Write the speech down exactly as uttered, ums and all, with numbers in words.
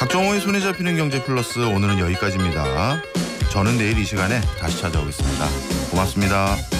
박정호의 손에 잡히는 경제 플러스 오늘은 여기까지입니다. 저는 내일 이 시간에 다시 찾아오겠습니다. 고맙습니다.